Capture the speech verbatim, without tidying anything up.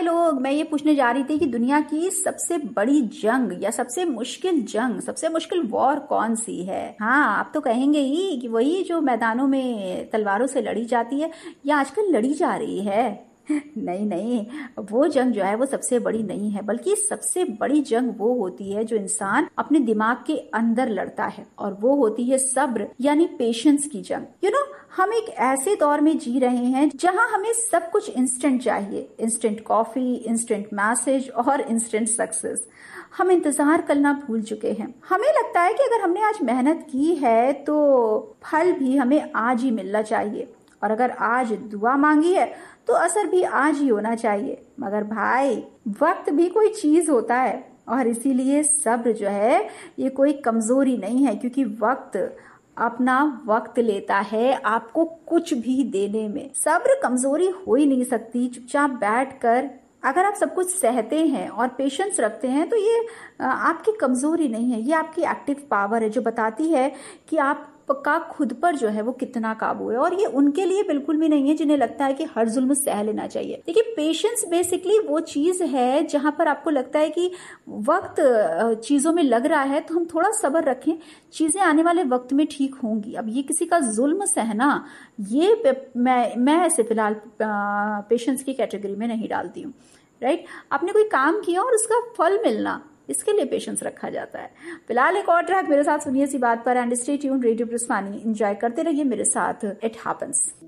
लोग, मैं ये पूछने जा रही थी कि दुनिया की सबसे बड़ी जंग या सबसे मुश्किल जंग, सबसे मुश्किल वॉर कौन सी है? हाँ, आप तो कहेंगे ही कि वही जो मैदानों में तलवारों से लड़ी जाती है या आजकल लड़ी जा रही है। नहीं नहीं, वो जंग जो है वो सबसे बड़ी नहीं है, बल्कि सबसे बड़ी जंग वो होती है जो इंसान अपने दिमाग के अंदर लड़ता है, और वो होती है सब्र यानी पेशेंस की जंग। यू नो, हम एक ऐसे दौर में जी रहे हैं जहां हमें सब कुछ इंस्टेंट चाहिए, इंस्टेंट कॉफी, इंस्टेंट मैसेज और इंस्टेंट सक्सेस। हम इंतजार करना भूल चुके हैं। हमें लगता है कि अगर हमने आज मेहनत की है तो फल भी हमें आज ही मिलना चाहिए, और अगर आज दुआ मांगी है तो असर भी आज ही होना चाहिए। मगर भाई, वक्त भी कोई चीज होता है, और इसीलिए सब्र जो है ये कोई कमजोरी नहीं है, क्योंकि वक्त अपना वक्त लेता है आपको कुछ भी देने में। सब्र कमजोरी हो ही नहीं सकती। चुपचाप बैठकर अगर आप सब कुछ सहते हैं और पेशेंस रखते हैं तो ये आपकी कमजोरी नहीं है, ये आपकी एक्टिव पावर है जो बताती है कि आप का खुद पर जो है वो कितना काबू है। और ये उनके लिए बिल्कुल भी नहीं है जिन्हें लगता है कि हर जुल्म सह लेना चाहिए। देखिए, पेशेंस बेसिकली वो चीज है जहां पर आपको लगता है कि वक्त चीजों में लग रहा है तो हम थोड़ा सब्र रखें, चीजें आने वाले वक्त में ठीक होंगी। अब ये किसी का जुल्म सहना, ये मैं मैं ऐसे फिलहाल पेशेंस की कैटेगरी में नहीं डालती हूँ। राइट, आपने कोई काम किया और उसका फल मिलना, इसके लिए पेशेंस रखा जाता है। फिलहाल एक और ट्रैक मेरे साथ सुनिए इसी बात पर, and stay tuned, radio ब्रिस्वानी। Enjoy करते रहिए मेरे साथ, इट हैपेंस।